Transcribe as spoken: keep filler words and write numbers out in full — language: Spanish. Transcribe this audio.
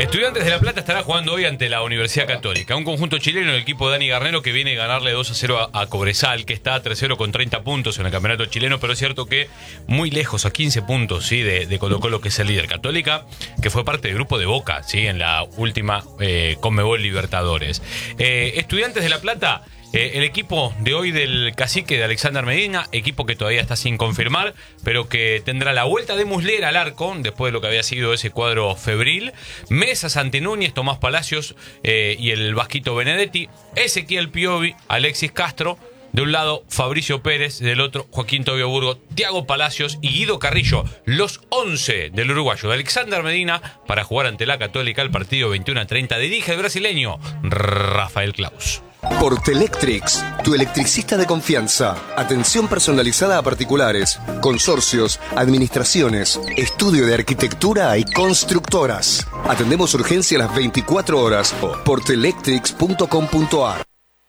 Estudiantes de La Plata estará jugando hoy ante la Universidad Católica, un conjunto chileno, el equipo de Dani Garnero, que viene a ganarle dos a cero a, a Cobresal, que está tres a cero con treinta puntos en el campeonato chileno, pero es cierto que muy lejos, a quince puntos, ¿sí? de, de Colo Colo, que es el líder. Católica, que fue parte del grupo de Boca, ¿sí? En la última eh, Conmebol Libertadores. Eh, Estudiantes de La Plata, Eh, el equipo de hoy del cacique de Alexander Medina, equipo que todavía está sin confirmar, pero que tendrá la vuelta de Muslera al arco, después de lo que había sido ese cuadro febril, Mesa, Santi Núñez, Tomás Palacios eh, y el Vasquito Benedetti, Ezequiel Piovi, Alexis Castro, de un lado Fabricio Pérez, del otro Joaquín Tobio Burgo, Thiago Palacios y Guido Carrillo, los once del uruguayo de Alexander Medina para jugar ante la Católica el partido veintiuno a treinta. Dirige el brasileño Rafael Claus. Portelectrics, tu electricista de confianza. Atención personalizada a particulares, consorcios, administraciones, estudio de arquitectura y constructoras. Atendemos urgencia a las veinticuatro horas. Portelectrics punto com punto ar.